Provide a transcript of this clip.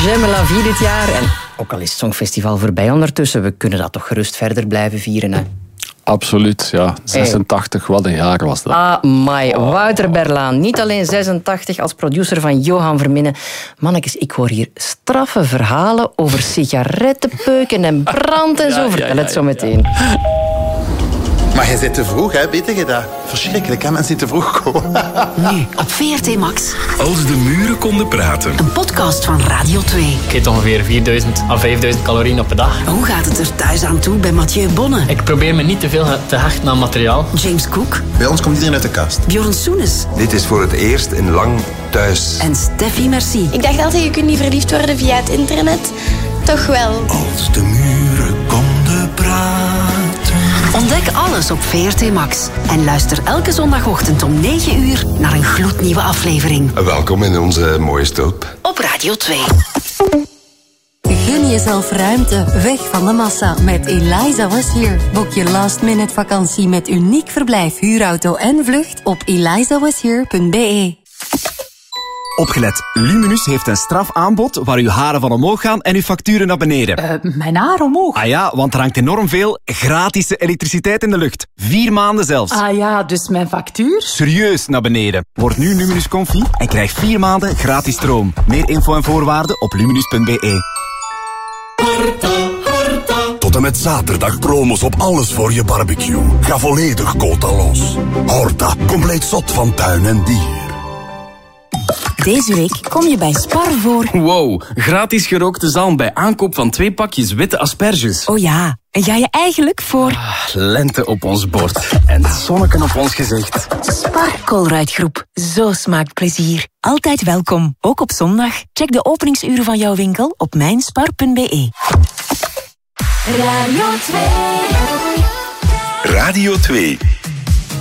J'aime la vie dit jaar. En ook al is het Songfestival voorbij ondertussen, we kunnen dat toch gerust verder blijven vieren, hè? Absoluut, ja. 86, wat een jaar was dat. Amai, Wouter Berlaan. Niet alleen 86 als producer van Johan Verminnen. Mannetjes, ik hoor hier straffe verhalen over sigarettenpeuken en brand en zo. Vertel het zo meteen. Maar jij zit te vroeg, hè? Weet je dat? Verschrikkelijk, hè? Mensen die te vroeg komen. Nu op VRT Max. Als de muren konden praten. Een podcast van Radio 2. Ik eet ongeveer 4000 à 5000 calorieën op een dag. Hoe gaat het er thuis aan toe bij Mathieu Bonne? Ik probeer me niet te veel te hechten aan materiaal. James Cook. Bij ons komt iedereen uit de kast. Bjorn Soenes. Dit is voor het eerst in lang thuis. En Steffi Merci. Ik dacht altijd, je kunt niet verliefd worden via het internet. Toch wel. Als de muren konden praten. Ontdek alles op VRT Max. En luister elke zondagochtend om 9 uur naar een gloednieuwe aflevering. Welkom in onze mooie stoop. Op Radio 2. Gun jezelf ruimte, weg van de massa met Eliza Was Here. Boek je last-minute vakantie met uniek verblijf, huurauto en vlucht op elizawashere.be. Opgelet, Luminus heeft een strafaanbod waar uw haren van omhoog gaan en uw facturen naar beneden. Mijn haar omhoog? Ah ja, want er hangt enorm veel gratis elektriciteit in de lucht. 4 maanden zelfs. Ah ja, dus mijn factuur? Serieus naar beneden. Word nu Luminus Confi en krijg 4 maanden gratis stroom. Meer info en voorwaarden op luminus.be. Tot en met zaterdag promos op alles voor je barbecue. Ga volledig quota los. Horta, compleet zot van tuin en dier. Deze week kom je bij Spar voor... Wow, gratis gerookte zalm bij aankoop van 2 pakjes witte asperges. Oh ja, en ga je eigenlijk voor... Lente op ons bord en zonneken op ons gezicht. Spar Colruyt Groep. Zo smaakt plezier. Altijd welkom, ook op zondag. Check de openingsuren van jouw winkel op mijnspar.be. Radio 2. Radio 2.